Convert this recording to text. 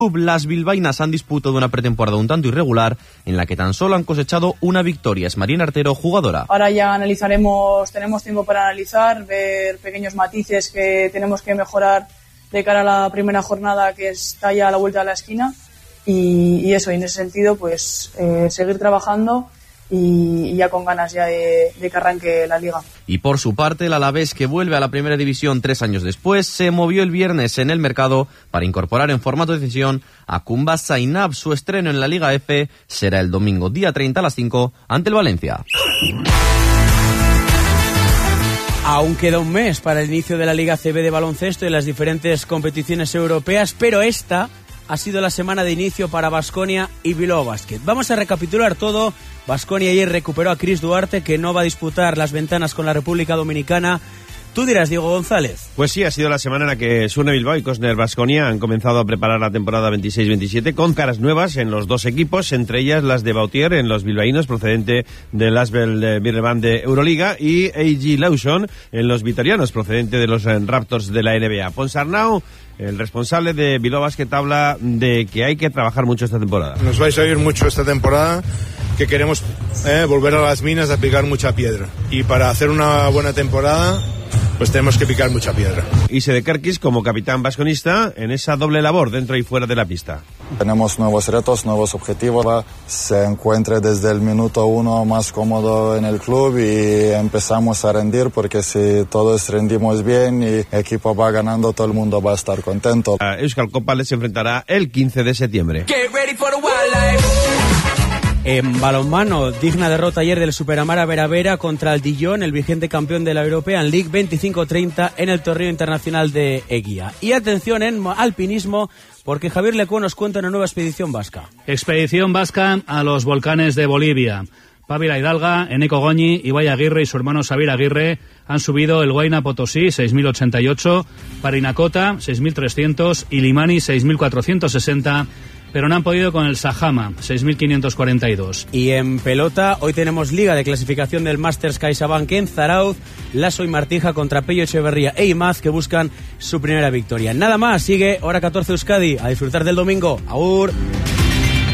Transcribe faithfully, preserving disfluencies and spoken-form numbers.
Las bilbaínas han disputado una pretemporada un tanto irregular en la que tan solo han cosechado una victoria. Es Marina Artero, jugadora. Ahora ya analizaremos, tenemos tiempo para analizar, ver pequeños matices que tenemos que mejorar de cara a la primera jornada que está ya a la vuelta de la esquina y, y eso, y en ese sentido pues eh, seguir trabajando y ya con ganas ya de, de que arranque la Liga. Y por su parte, el Alavés, que vuelve a la primera división tres años después, se movió el viernes en el mercado para incorporar en formato de cesión a Kumba Zainab. Su estreno en la Liga F será el domingo día treinta a las cinco ante el Valencia. Aún queda un mes para el inicio de la Liga C B de baloncesto y las diferentes competiciones europeas, pero esta ha sido la semana de inicio para Baskonia y Bilbao Basket. Vamos a recapitular todo. Baskonia ayer recuperó a Chris Duarte, que no va a disputar las ventanas con la República Dominicana. Tú dirás, Diego González. Pues sí, ha sido la semana en la que Surne Bilbao y Cosner Baskonia han comenzado a preparar la temporada veintiséis veintisiete con caras nuevas en los dos equipos, entre ellas las de Bautier en los bilbaínos, procedente del Asbel Birreban de Euroliga, y A G Lawson en los vitorianos, procedente de los Raptors de la N B A. Ponsarnau, el responsable de Bilbao Basket, habla de que hay que trabajar mucho esta temporada. Nos vais a oír mucho esta temporada, que queremos eh, volver a las minas a picar mucha piedra. Y para hacer una buena temporada, pues tenemos que picar mucha piedra. Ise de Kerkis como capitán vasconista en esa doble labor dentro y fuera de la pista. Tenemos nuevos retos, nuevos objetivos. Se encuentra desde el minuto uno más cómodo en el club y empezamos a rendir, porque si todos rendimos bien y el equipo va ganando, todo el mundo va a estar contento. A Euskal Copa les enfrentará el quince de septiembre. En balonmano, digna derrota ayer del Superamara Veravera contra el Dijon, el vigente campeón de la European League, veinticinco treinta en el torneo internacional de Eguía. Y atención en alpinismo, porque Javier Lecue nos cuenta una nueva expedición vasca. Expedición vasca a los volcanes de Bolivia. Pávila Hidalga, Eneco Goñi, Ibai Aguirre y su hermano Xavier Aguirre han subido el Huayna Potosí, seis mil ochenta y ocho, Parinacota, seis mil trescientos y Limani, seis mil cuatrocientos sesenta, pero no han podido con el Sajama, seis mil quinientos cuarenta y dos. Y en pelota, hoy tenemos liga de clasificación del Masters CaixaBank en Zarauz, Lasso y Martija contra Pello Echeverría e Imaz, que buscan su primera victoria. Nada más, sigue Hora catorce Euskadi, a disfrutar del domingo. Agur.